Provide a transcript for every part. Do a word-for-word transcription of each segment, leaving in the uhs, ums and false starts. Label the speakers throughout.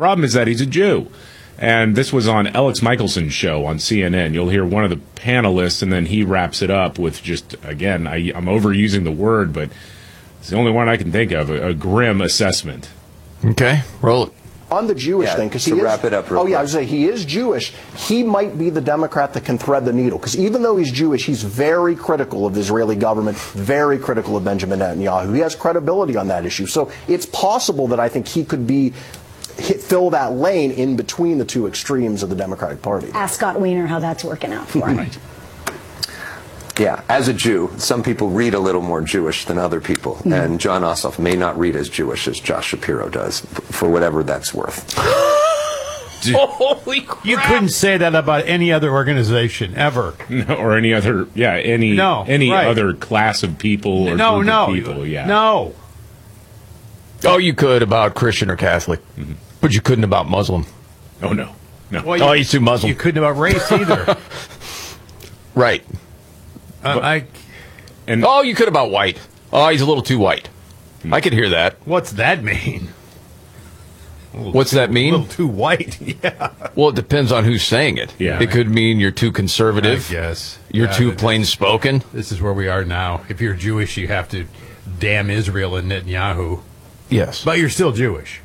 Speaker 1: problem is that he's a Jew. And this was on Alex Michelson's show on C N N. You'll hear one of the panelists, and then he wraps it up with just, again, I, I'm overusing the word, but it's the only one I can think of, a, a grim assessment.
Speaker 2: Okay, roll it.
Speaker 3: On the Jewish
Speaker 4: yeah,
Speaker 3: thing, because
Speaker 4: to
Speaker 3: he
Speaker 4: wrap
Speaker 3: is,
Speaker 4: it up real
Speaker 3: oh yeah,
Speaker 4: quick.
Speaker 3: I was say he is Jewish. He might be the Democrat that can thread the needle, because even though he's Jewish, he's very critical of the Israeli government, very critical of Benjamin Netanyahu. He has credibility on that issue, so it's possible that I think he could be hit, fill that lane in between the two extremes of the Democratic Party.
Speaker 5: Ask Scott Wiener how that's working out for him.
Speaker 1: Right.
Speaker 4: Yeah, as a Jew, some people read a little more Jewish than other people, mm-hmm. and John Ossoff may not read as Jewish as Josh Shapiro does, for whatever that's worth.
Speaker 6: Holy crap.
Speaker 7: You couldn't say that about any other organization ever.
Speaker 1: No, or any other, yeah, any
Speaker 7: no,
Speaker 1: any
Speaker 7: right.
Speaker 1: other class of people or
Speaker 7: no,
Speaker 1: group
Speaker 7: no,
Speaker 1: of people. Yeah,
Speaker 7: no.
Speaker 2: Oh, you could about Christian or Catholic, mm-hmm. but you couldn't about Muslim.
Speaker 1: Oh no, no.
Speaker 7: Well,
Speaker 2: oh,
Speaker 7: you,
Speaker 2: he's too Muslim.
Speaker 7: You couldn't about race either.
Speaker 2: Right.
Speaker 7: Uh,
Speaker 1: but,
Speaker 7: I.
Speaker 1: And
Speaker 2: oh, you could about white. Oh, he's a little too white. Hmm. I could hear that.
Speaker 7: What's that mean?
Speaker 2: What's
Speaker 7: too,
Speaker 2: that mean?
Speaker 7: A little too white. Yeah.
Speaker 2: Well, it depends on who's saying it.
Speaker 1: Yeah.
Speaker 2: It could mean you're too conservative.
Speaker 7: I guess.
Speaker 2: You're
Speaker 7: yeah,
Speaker 2: too plain spoken.
Speaker 7: This is where we are now. If you're Jewish, you have to damn Israel and Netanyahu.
Speaker 2: Yes.
Speaker 7: But you're still Jewish.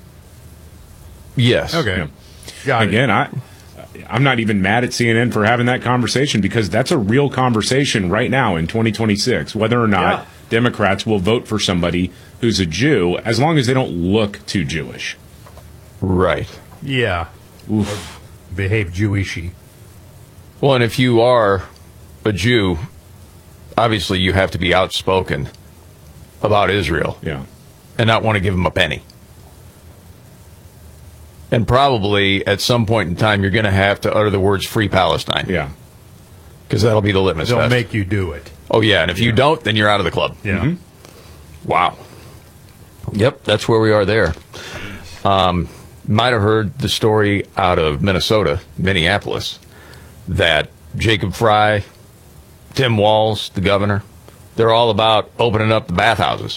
Speaker 2: Yes.
Speaker 7: Okay.
Speaker 1: Yeah.
Speaker 7: Got
Speaker 1: Again,
Speaker 7: it.
Speaker 1: I. I'm not even mad at C N N for having that conversation, because that's a real conversation right now in twenty twenty-six, whether or not
Speaker 7: Yeah.
Speaker 1: Democrats will vote for somebody who's a Jew, as long as they don't look too Jewish.
Speaker 2: Right.
Speaker 7: Yeah.
Speaker 1: Oof.
Speaker 7: Or behave Jewishy.
Speaker 2: Well, and if you are a Jew, obviously you have to be outspoken about Israel.
Speaker 1: Yeah.
Speaker 2: And not want to give them a penny. And probably at some point in time, you're going to have to utter the words "Free Palestine."
Speaker 1: Yeah.
Speaker 2: Because that'll be the litmus
Speaker 7: They'll
Speaker 2: test.
Speaker 7: make you do it.
Speaker 2: Oh, yeah. And if you don't, then you're out of the club.
Speaker 7: Yeah.
Speaker 2: Mm-hmm. Wow. Yep, that's where we are there. Um, might have heard the story out of Minnesota, Minneapolis, that Jacob Fry, Tim Walz, the governor, they're all about opening up the bathhouses.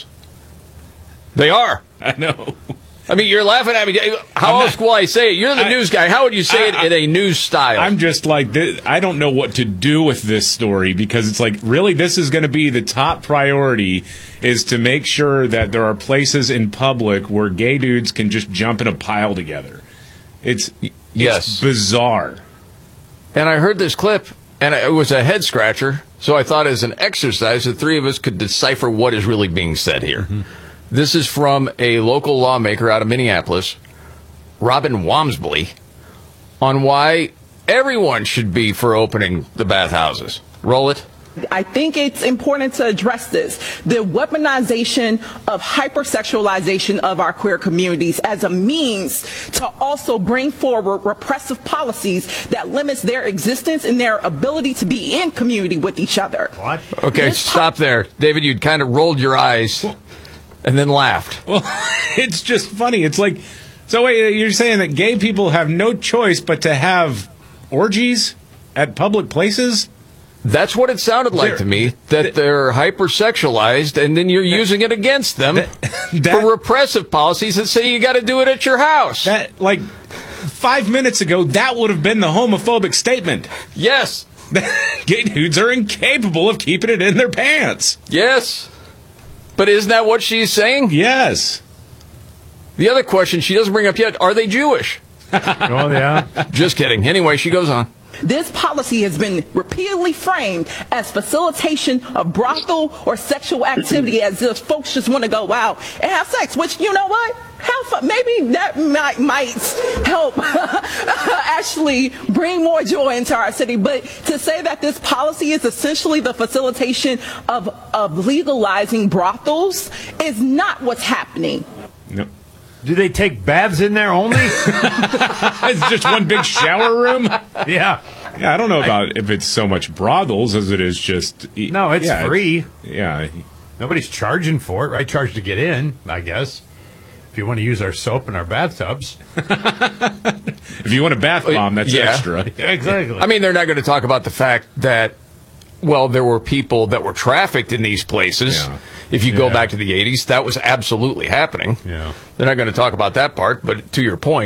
Speaker 2: They are.
Speaker 1: I know.
Speaker 2: I mean, you're laughing at me. How
Speaker 1: I'm
Speaker 2: else
Speaker 1: not,
Speaker 2: will I say it? You're the
Speaker 1: I,
Speaker 2: news guy. How would you say
Speaker 1: I,
Speaker 2: it in a news style?
Speaker 1: I'm just like, this, I don't know what to do with this story, because it's like, really, this is going to be the top priority, is to make sure that there are places in public where gay dudes can just jump in a pile together. It's, it's
Speaker 2: yes.
Speaker 1: bizarre.
Speaker 2: And I heard this clip, and it was a head scratcher, so I thought as an exercise, the three of us could decipher what is really being said here. Mm-hmm. This is from a local lawmaker out of Minneapolis, Robin Wamsley, on why everyone should be for opening the bathhouses. Roll it.
Speaker 8: I think it's important to address this. The weaponization of hypersexualization of our queer communities as a means to also bring forward repressive policies that limits their existence and their ability to be in community with each other.
Speaker 7: What?
Speaker 2: Okay,
Speaker 8: This
Speaker 2: stop there. David, you kind of rolled your eyes and then laughed.
Speaker 1: Well, it's just funny. It's like, so wait, you're saying that gay people have no choice but to have orgies at public places?
Speaker 2: That's what it sounded like
Speaker 1: They're,
Speaker 2: to me, that they're hypersexualized, and then you're using it against them
Speaker 1: that, that,
Speaker 2: for repressive policies that say you got to do it at your house.
Speaker 1: That, like, five minutes ago, that would have been the homophobic statement.
Speaker 2: Yes.
Speaker 1: Gay dudes are incapable of keeping it in their pants.
Speaker 2: Yes. But isn't that what she's saying?
Speaker 1: Yes.
Speaker 2: The other question she doesn't bring up yet, are they Jewish?
Speaker 7: Oh, yeah.
Speaker 2: Just kidding. Anyway, she goes on.
Speaker 8: This policy has been repeatedly framed as facilitation of brothel or sexual activity, as if folks just want to go out and have sex, which, you know what? Have fun. Maybe that might, might help actually bring more joy into our city. But to say that this policy is essentially the facilitation of, of legalizing brothels is not what's happening.
Speaker 1: No.
Speaker 7: Do they take baths in there only?
Speaker 1: It's just one big shower room?
Speaker 7: Yeah.
Speaker 1: Yeah, I don't know about if it's so much brothels as it is just...
Speaker 7: No, it's
Speaker 1: yeah,
Speaker 7: free.
Speaker 1: It's, yeah.
Speaker 7: Nobody's charging for it, right? Charge to get in, I guess. If you want to use our soap in our bathtubs.
Speaker 1: If you want a bath bomb, that's
Speaker 2: Yeah.
Speaker 1: extra.
Speaker 7: Exactly.
Speaker 2: I mean, they're not going to talk about the fact that, well, there were people that were trafficked in these places.
Speaker 1: Yeah.
Speaker 2: If you go
Speaker 7: Yeah.
Speaker 2: back to the eighties, that was absolutely happening.
Speaker 7: Yeah.
Speaker 2: They're not going to talk about that part, but to your point,